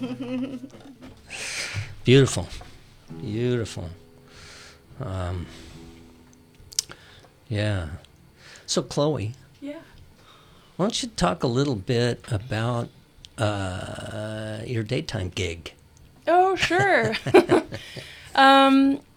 Beautiful. Beautiful. Yeah. So, Chloe. Yeah. Why don't you talk a little bit about your daytime gig? Oh, sure.